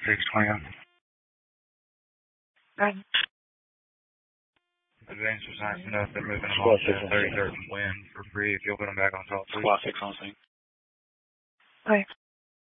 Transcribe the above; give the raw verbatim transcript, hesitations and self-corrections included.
six twenty. Right. Advance was nice enough. They're moving along to thirty-third wind for free. If you'll put them back on top, please. Squad six on scene. Okay.